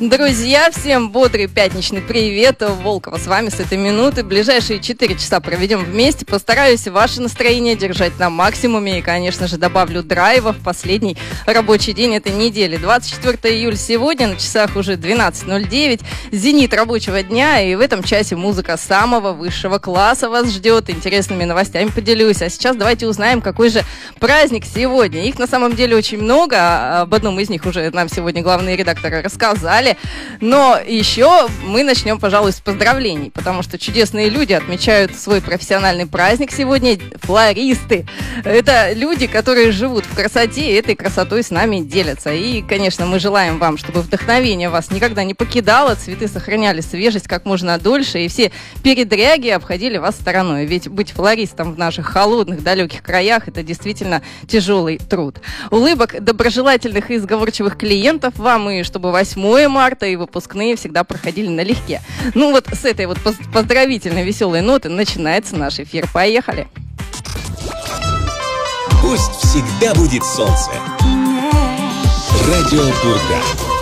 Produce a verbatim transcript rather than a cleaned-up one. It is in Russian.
Друзья, всем бодрый пятничный привет. Волкова с вами с этой минуты. Ближайшие четыре часа проведем вместе. Постараюсь ваше настроение держать на максимуме. И, конечно же, добавлю драйва в последний рабочий день этой недели. двадцать четвёртого июля сегодня, на часах уже двенадцать ноль девять. Зенит рабочего дня. И в этом часе музыка самого высшего класса вас ждет. Интересными новостями поделюсь. А сейчас давайте узнаем, какой же праздник сегодня. Их на самом деле очень много. Об одном из них уже нам сегодня главные редакторы рассказали. Но еще мы начнем, пожалуй, с поздравлений, потому что чудесные люди отмечают свой профессиональный праздник сегодня. Флористы. Это люди, которые живут в красоте и этой красотой с нами делятся. И, конечно, мы желаем вам, чтобы вдохновение вас никогда не покидало, цветы сохраняли свежесть как можно дольше, и все передряги обходили вас стороной. Ведь быть флористом в наших холодных, далеких краях – это действительно тяжелый труд. Улыбок доброжелательных и сговорчивых клиентов вам, и чтобы восьмое марта и выпускные всегда проходили налегке. Ну вот с этой вот поздравительной веселой ноты начинается наш эфир. Поехали! Пусть всегда будет солнце. Радио Бурга.